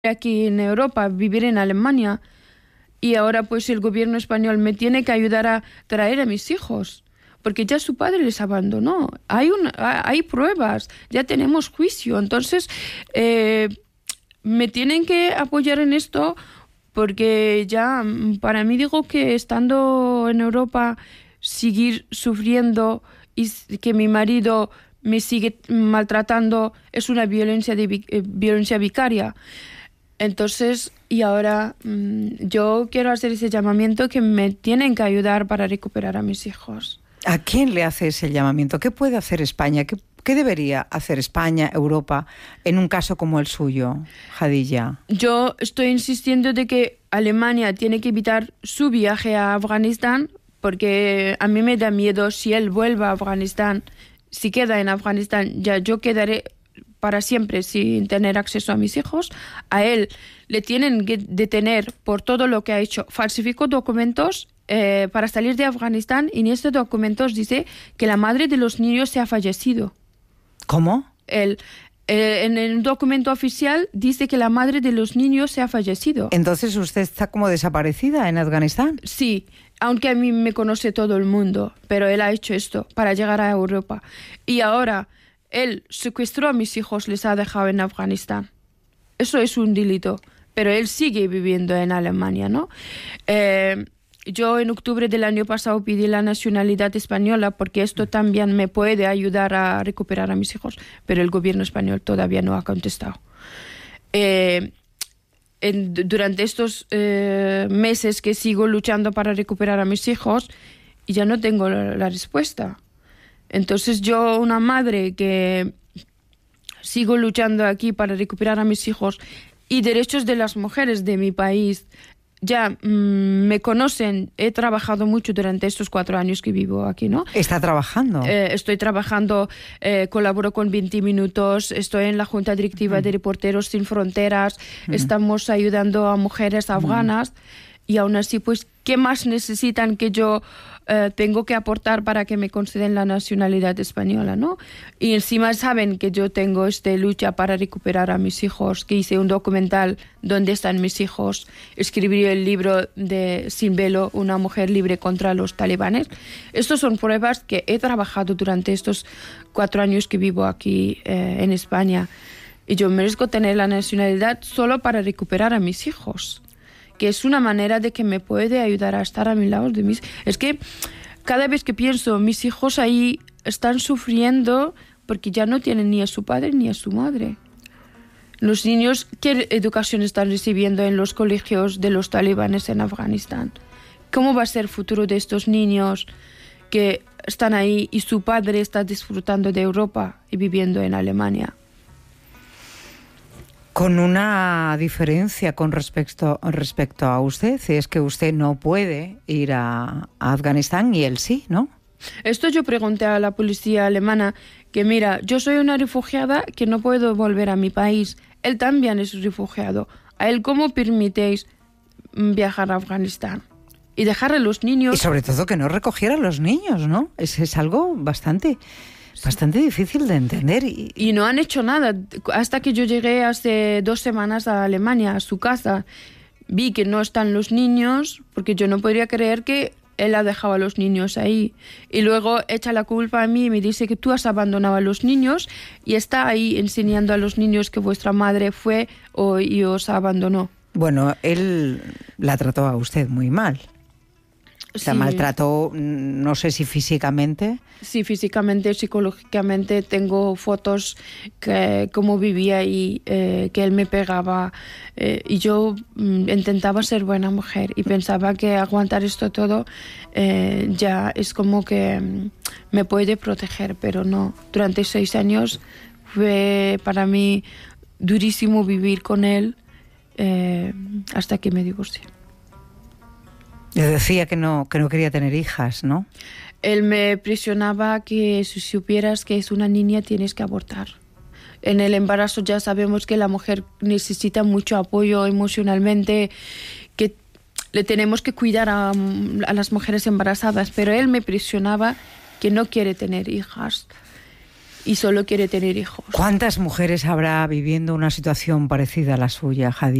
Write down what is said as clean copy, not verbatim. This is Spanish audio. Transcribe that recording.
aquí en Europa, vivir en Alemania. Y ahora pues el gobierno español me tiene que ayudar a traer a mis hijos, porque ya su padre les abandonó. Hay pruebas, ya tenemos juicio. Entonces, me tienen que apoyar en esto, porque ya para mí digo que estando en Europa, seguir sufriendo y que mi marido me sigue maltratando es una violencia vicaria. Entonces, y ahora yo quiero hacer ese llamamiento, que me tienen que ayudar para recuperar a mis hijos. ¿A quién le hace ese llamamiento? ¿Qué puede hacer España? ¿Qué debería hacer España, Europa, en un caso como el suyo, Hadilla? Yo estoy insistiendo de que Alemania tiene que evitar su viaje a Afganistán, porque a mí me da miedo si él vuelve a Afganistán, si queda en Afganistán, ya yo quedaré para siempre sin tener acceso a mis hijos. A él le tienen que detener por todo lo que ha hecho. Falsificó documentos para salir de Afganistán, y en estos documentos dice que la madre de los niños se ha fallecido. ¿Cómo? En el documento oficial dice que la madre de los niños se ha fallecido. Entonces usted está como desaparecida en Afganistán. Sí, aunque a mí me conoce todo el mundo, pero él ha hecho esto para llegar a Europa. Y ahora él secuestró a mis hijos, les ha dejado en Afganistán. Eso es un delito, pero él sigue viviendo en Alemania, ¿no? Yo en octubre del año pasado pedí la nacionalidad española, porque esto también me puede ayudar a recuperar a mis hijos, pero el gobierno español todavía no ha contestado. Durante estos meses que sigo luchando para recuperar a mis hijos, y ya no tengo la respuesta. Entonces yo, una madre que sigo luchando aquí para recuperar a mis hijos y derechos de las mujeres de mi país, ya me conocen, he trabajado mucho durante estos 4 años que vivo aquí, ¿no? ¿Está trabajando? Estoy trabajando, colaboro con 20 Minutos, estoy en la Junta Directiva de Reporteros Sin Fronteras, estamos ayudando a mujeres afganas, y aún así, pues, ¿qué más necesitan que yo tengo que aportar para que me conceden la nacionalidad española, ¿no? Y encima saben que yo tengo esta lucha para recuperar a mis hijos, que hice un documental ¿Dónde están mis hijos? Escribí el libro de Sin velo, una mujer libre contra los talibanes. Estas son pruebas que he trabajado durante estos 4 años que vivo aquí en España. Y yo merezco tener la nacionalidad solo para recuperar a mis hijos, que es una manera de que me puede ayudar a estar a mi lado de mis... Es que cada vez que pienso, mis hijos ahí están sufriendo porque ya no tienen ni a su padre ni a su madre. Los niños, ¿qué educación están recibiendo en los colegios de los talibanes en Afganistán? ¿Cómo va a ser el futuro de estos niños que están ahí y su padre está disfrutando de Europa y viviendo en Alemania? Con una diferencia con respecto a usted, es que usted no puede ir a Afganistán y él sí, ¿no? Esto yo pregunté a la policía alemana, que mira, yo soy una refugiada que no puedo volver a mi país. Él también es refugiado. ¿A él cómo permitéis viajar a Afganistán? Y dejar a los niños... Y sobre todo que no recogiera a los niños, ¿no? Es algo bastante difícil de entender. Y no han hecho nada. Hasta que yo llegué hace 2 semanas a Alemania, a su casa, vi que no están los niños, porque yo no podría creer que él ha dejado a los niños ahí. Y luego echa la culpa a mí y me dice que tú has abandonado a los niños y está ahí enseñando a los niños que vuestra madre fue y os abandonó. Bueno, él la trató a usted muy mal. La maltrató, no sé si físicamente. Sí, físicamente, psicológicamente. Tengo fotos que cómo vivía y que él me pegaba. Y yo intentaba ser buena mujer y pensaba que aguantar esto todo ya es como que me puede proteger, pero no. Durante 6 años fue para mí durísimo vivir con él hasta que me divorcié. Le decía que no quería tener hijas, ¿no? Él me presionaba que si supieras que es una niña tienes que abortar. En el embarazo ya sabemos que la mujer necesita mucho apoyo emocionalmente, que le tenemos que cuidar a las mujeres embarazadas, pero él me presionaba que no quiere tener hijas. y solo quiere tener hijos. ¿Cuántas mujeres habrá viviendo una situación parecida a la suya, Hadi?